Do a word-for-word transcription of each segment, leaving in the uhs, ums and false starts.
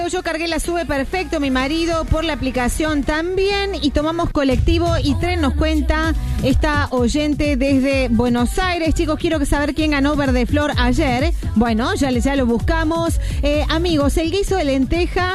yo cargué la SUBE perfecto, mi marido por la aplicación también, y tomamos colectivo y tren, nos cuenta esta oyente desde Buenos Aires. Chicos, quiero saber quién ganó Verde Flor ayer. Bueno, ya, ya lo buscamos. Eh, amigos, el guiso de lenteja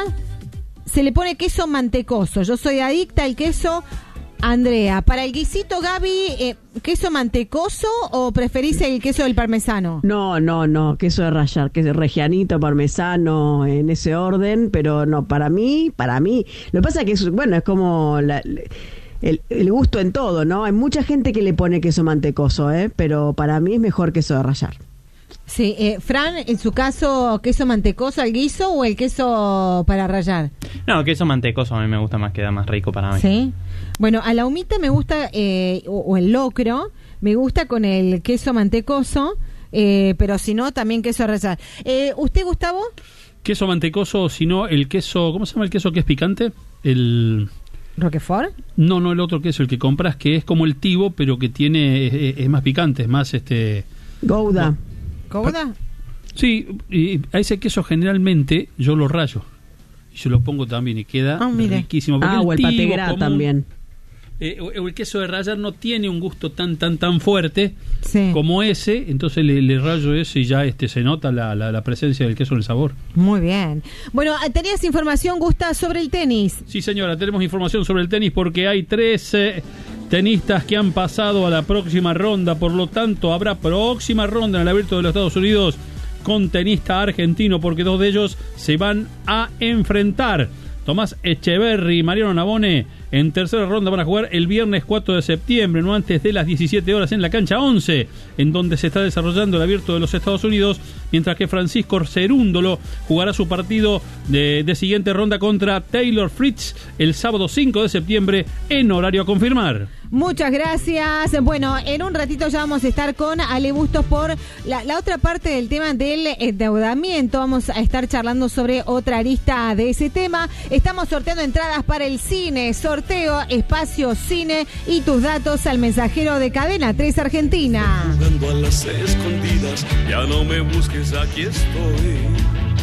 se le pone queso mantecoso. Yo soy adicta al queso. Andrea, para el guisito, Gaby, eh, ¿queso mantecoso o preferís el queso del parmesano? No, no, no, queso de rallar, queso regianito, parmesano, en ese orden, pero no, para mí, para mí, lo que pasa es que, es, bueno, es como la, el, el gusto en todo, ¿no? Hay mucha gente que le pone queso mantecoso, ¿eh? Pero para mí es mejor queso de rallar. Sí, eh, Fran, en su caso, ¿queso mantecoso al guiso o el queso para rallar? No, queso mantecoso a mí me gusta más, queda más rico para mí. Sí. Bueno, a la humita me gusta, eh, o, o el locro, me gusta con el queso mantecoso, eh, pero si no, también queso a rallar. Eh, ¿Usted, Gustavo? Queso mantecoso, si no, el queso, ¿cómo se llama el queso que es picante? El... ¿Roquefort? No, no, el otro queso, el que compras, que es como el tibo, pero que tiene, es, es más picante, es más este... Gouda. No. ¿Gouda? Sí, y a ese queso generalmente yo lo rayo y se lo pongo también y queda oh, riquísimo. Ah, o el pategras también. Eh, o el queso de rallar no tiene un gusto tan tan tan fuerte sí. como ese, entonces le, le rayo ese y ya este se nota la, la, la presencia del queso en el sabor. Muy bien. Bueno, ¿tenías información, Gusta, sobre el tenis? Sí, señora, tenemos información sobre el tenis porque hay tres eh, tenistas que han pasado a la próxima ronda, por lo tanto habrá próxima ronda en el Abierto de los Estados Unidos con tenista argentino, porque dos de ellos se van a enfrentar. Tomás Echeverry y Mariano Navone en tercera ronda van a jugar el viernes cuatro de septiembre, no antes de las diecisiete horas, en la cancha once, en donde se está desarrollando el Abierto de los Estados Unidos, mientras que Francisco Cerúndolo jugará su partido de, de siguiente ronda contra Taylor Fritz el sábado cinco de septiembre en horario a confirmar. Muchas gracias. Bueno, en un ratito ya vamos a estar con Ale Bustos por la, la otra parte del tema del endeudamiento. Vamos a estar charlando sobre otra arista de ese tema. Estamos sorteando entradas para el cine. Sorteo Espacio Cine y tus datos al mensajero de Cadena tres Argentina. Jugando a las escondidas, ya no me busques, aquí estoy.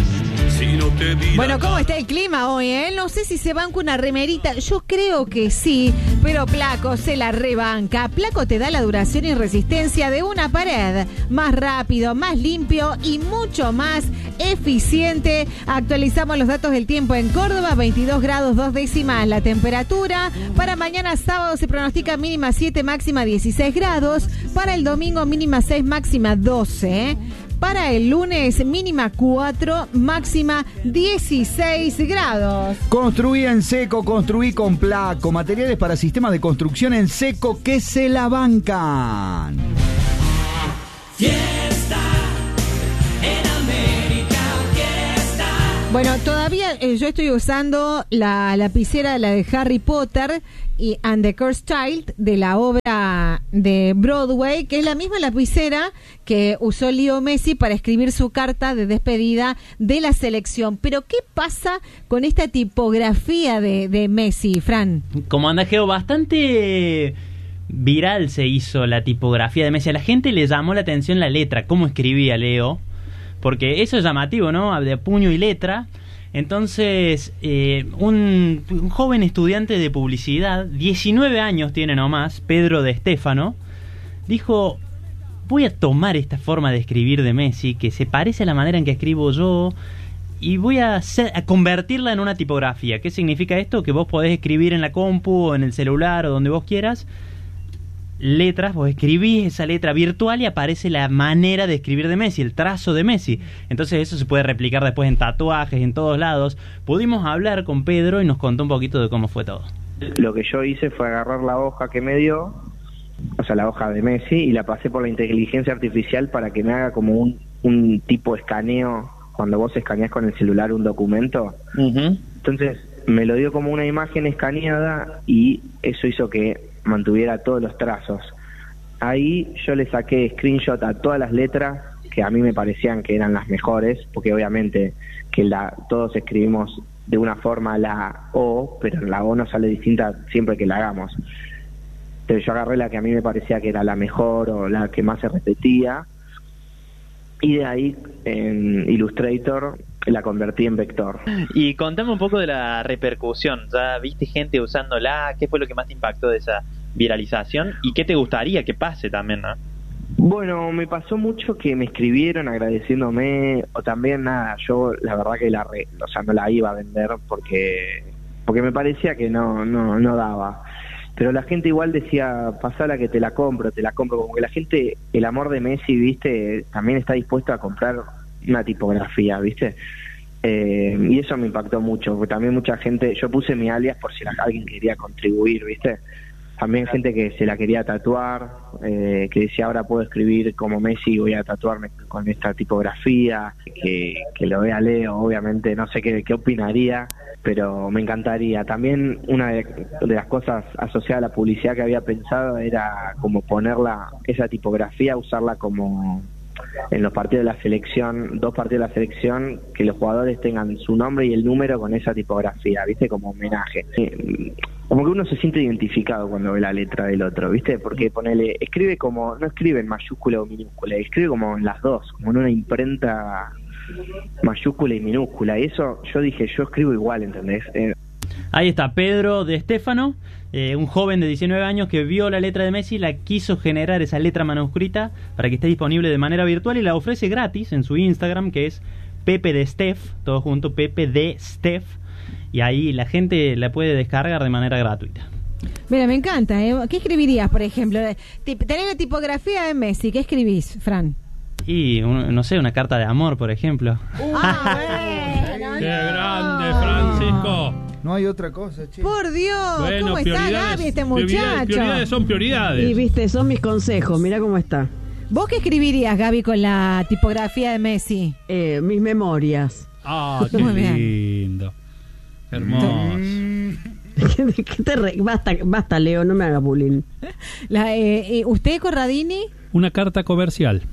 Si no te bueno, ¿cómo está el clima hoy, eh? No sé si se banca una remerita. Yo creo que sí, pero Placo se la rebanca. Placo te da la duración y resistencia de una pared. Más rápido, más limpio y mucho más eficiente. Actualizamos los datos del tiempo en Córdoba. veintidós grados dos décimas la temperatura. Para mañana sábado se pronostica mínima siete, máxima dieciséis grados. Para el domingo mínima seis, máxima doce. Para el lunes, mínima cuatro, máxima dieciséis grados. Construí en seco, construí con Placo. Materiales para sistemas de construcción en seco que se la bancan. Fiesta en América, fiesta. Bueno, todavía eh, yo estoy usando la lapicera, la de Harry Potter y And the Cursed Child, de la obra de Broadway, que es la misma lapicera que usó Leo Messi para escribir su carta de despedida de la selección. Pero ¿qué pasa con esta tipografía de, de Messi, Fran? Como anda, Geo, bastante viral se hizo la tipografía de Messi. A la gente le llamó la atención la letra, cómo escribía Leo, porque eso es llamativo, ¿no? De puño y letra. Entonces, eh, un, un joven estudiante de publicidad, diecinueve años tiene nomás, Pedro de Stefano, dijo: voy a tomar esta forma de escribir de Messi, que se parece a la manera en que escribo yo, y voy a, hacer, a convertirla en una tipografía. ¿Qué significa esto? Que vos podés escribir en la compu, o en el celular, o donde vos quieras, letras, vos escribís esa letra virtual y aparece la manera de escribir de Messi, el trazo de Messi. Entonces eso se puede replicar después en tatuajes, en todos lados. Pudimos hablar con Pedro y nos contó un poquito de cómo fue todo. Lo que yo hice fue agarrar la hoja que me dio, o sea, la hoja de Messi, y la pasé por la inteligencia artificial para que me haga como un, un tipo escaneo, cuando vos escaneás con el celular un documento. Uh-huh. Entonces me lo dio como una imagen escaneada y eso hizo que mantuviera todos los trazos. Ahí yo le saqué screenshot a todas las letras que a mí me parecían que eran las mejores, porque obviamente que la todos escribimos de una forma la O, pero la O no sale distinta siempre que la hagamos. Entonces yo agarré la que a mí me parecía que era la mejor o la que más se repetía, y de ahí en Illustrator la convertí en vector. Y contame un poco de la repercusión. ¿Ya viste gente usándola? ¿Qué fue lo que más te impactó de esa viralización? ¿Y qué te gustaría que pase también, no? Bueno, me pasó mucho que me escribieron agradeciéndome, o también nada, yo la verdad que la re, o sea, no la iba a vender porque porque me parecía que no no no daba. Pero la gente igual decía, pasala que te la compro, te la compro, como que la gente, el amor de Messi, viste, también está dispuesto a comprar una tipografía, viste. Eh, y eso me impactó mucho, porque también mucha gente, yo puse mi alias por si la, alguien quería contribuir, viste. También gente que se la quería tatuar, eh, que decía ahora puedo escribir como Messi y voy a tatuarme con esta tipografía, que, que lo vea Leo, obviamente no sé qué, qué opinaría, pero me encantaría. También una de, de las cosas asociadas a la publicidad que había pensado era como ponerla, esa tipografía, usarla como en los partidos de la selección, dos partidos de la selección, que los jugadores tengan su nombre y el número con esa tipografía, ¿viste? Como homenaje. Eh, como que uno se siente identificado cuando ve la letra del otro, ¿viste? Porque ponele, escribe como, no escribe en mayúscula o minúscula, escribe como en las dos, como en una imprenta mayúscula y minúscula. Y eso, yo dije, yo escribo igual, ¿entendés? Eh, Ahí está Pedro de Stefano, eh, un joven de diecinueve años que vio la letra de Messi, la quiso generar esa letra manuscrita para que esté disponible de manera virtual y la ofrece gratis en su Instagram, que es Pepe de Stef, todo junto, Pepe de Stef, y ahí la gente la puede descargar de manera gratuita. Mira, me encanta, ¿eh? ¿Qué escribirías, por ejemplo? Tenés la tipografía de Messi, ¿qué escribís, Fran? Y, un, no sé, una carta de amor, por ejemplo. Ah, bueno, ¡Qué no. grande, Francisco! No hay otra cosa, che. Por Dios, Bueno, ¿cómo está Gaby, este muchacho? Prioridades, prioridades son prioridades. Y viste, son mis consejos, mira cómo está. ¿Vos qué escribirías, Gaby, con la tipografía de Messi? Eh, mis memorias. Ah, qué Muy bien. lindo. Hermoso. ¿Qué te re... basta, basta, Leo, no me haga bullying. La, eh, eh, ¿Usted, Corradini? Una carta comercial.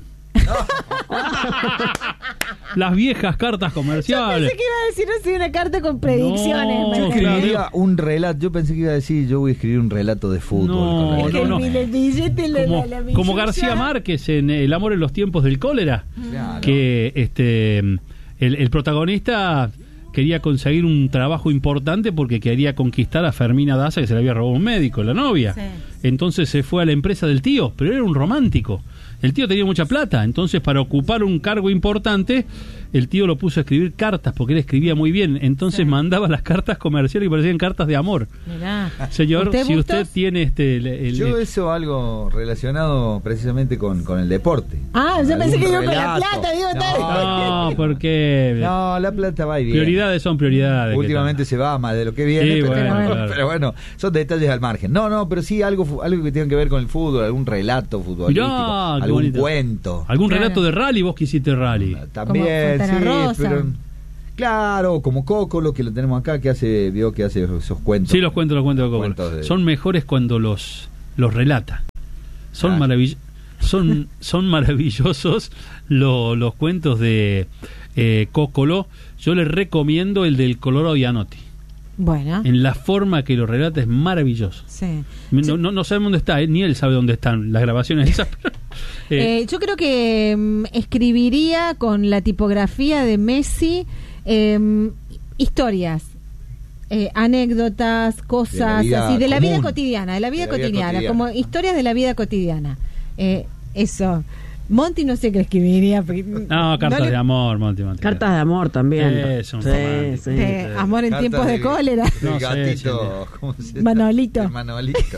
Las viejas cartas Yo comerciales. pensé que iba a decir así una carta con predicciones. No, ¿me Yo entendés? escribiría un relato. Yo pensé que iba a decir, yo voy a escribir un relato de fútbol. No, con la- Es que no, no. el, el billete, la- Como, la- la como billulla. García Márquez en El amor en los tiempos del cólera, Claro. que este el, el protagonista quería conseguir un trabajo importante porque quería conquistar a Fermina Daza, que se le había robado un médico, la novia. Sí. Entonces se fue a la empresa del tío, pero era un romántico. El tío tenía mucha plata, entonces para ocupar un cargo importante, el tío lo puso a escribir cartas, porque él escribía muy bien. Entonces Sí. mandaba las cartas comerciales que parecían cartas de amor. Mirá. Señor, ¿Usted, si Bustos? usted tiene este... el- el- Yo eso algo relacionado precisamente con, con el deporte. Ah, yo pensé Algún que iba con la relato. plata, digo, tal. No, porque... No, la plata va y viene. Prioridades son prioridades. Últimamente se va más de lo que viene, Sí, pero, bueno, pero, claro. pero bueno, son detalles al margen. No, no, pero sí algo fu- algo que tenga que ver con el fútbol, algún relato futbolístico, Mirá, qué algún bonito. cuento. ¿Algún Claro. relato de rally? Vos que hiciste rally. También, Como Fontana sí, Rosa. pero claro, como Coco, lo que lo tenemos acá, que hace, vio que hace esos cuentos. Sí, los cuentos, los cuentos de Coco. Cuentos de- Son mejores cuando los, los relata. Son, Claro. maravill- son, son maravillosos lo- los cuentos de eh, Cocolo. Yo les recomiendo el del Colorado Gianotti. Bueno, En la forma que lo relata es maravilloso. sí. No, no, no sabemos dónde está, eh, ni él sabe dónde están las grabaciones esas. pero, eh, Eh, yo creo que mm, escribiría con la tipografía de Messi eh, historias, eh, anécdotas, cosas De la vida así, de la vida común. cotidiana, de la vida De la vida cotidiana, cotidiana. como historias de la vida cotidiana. Eh, eso. Monty no sé qué escribiría. porque no, cartas le- de amor, Monty, Monty. Cartas de amor también. Es un sí, romántico. sí. de amor en Cartas tiempos de, de- cólera. del No sé, gatito, ¿cómo se llama? Manolito. El Manolito.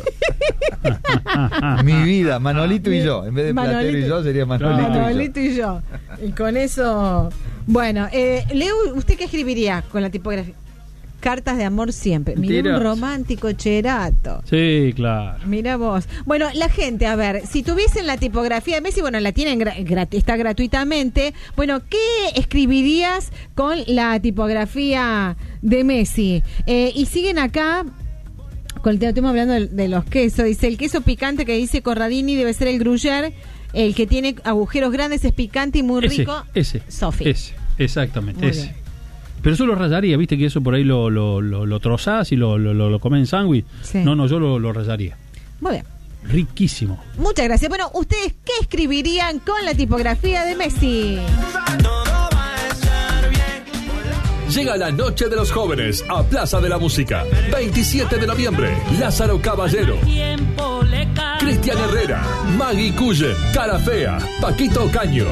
Mi vida, Manolito y yo. En vez de Platero Manolito. y yo, sería Manolito, y yo. Manolito y yo. Y con eso. Bueno, eh, Leo, ¿usted qué escribiría con la tipografía? Cartas de amor siempre. Mira, un Tiras. romántico cherato. Sí, claro. Mira vos. Bueno, la gente, a ver, si tuviesen la tipografía de Messi, bueno, la tienen, gra- grat- está gratuitamente. Bueno, ¿qué escribirías con la tipografía de Messi? Eh, y siguen acá. Con el tema, estamos hablando de, de los quesos. Dice, el queso picante que dice Corradini debe ser el Gruyère. El que tiene agujeros grandes es picante y muy Ese, rico. ese, Sofi. ese, exactamente, Muy ese. bien. Pero eso lo rayaría, viste que eso por ahí lo, lo, lo, lo trozás y lo, lo, lo, lo comes en sándwich. Sí. No, no, yo lo, lo rayaría. Muy bien. Riquísimo. Muchas gracias. Bueno, ¿ustedes qué escribirían con la tipografía de Messi? Todo va a estar bien. Llega la Noche de los Jóvenes a Plaza de la Música. veintisiete de noviembre, Lázaro Caballero, Cristian Herrera, Maggie Cullen, Cara Fea, Paquito Caño.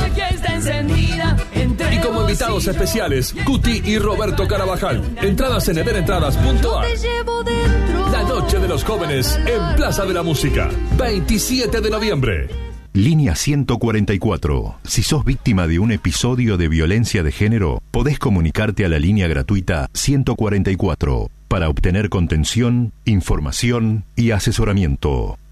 Y como invitados especiales, Cuti y Roberto Carabajal. Entradas en everentradas punto a r. La Noche de los Jóvenes en Plaza de la Música, veintisiete de noviembre. Línea ciento cuarenta y cuatro. Si sos víctima de un episodio de violencia de género, podés comunicarte a la línea gratuita ciento cuarenta y cuatro para obtener contención, información y asesoramiento.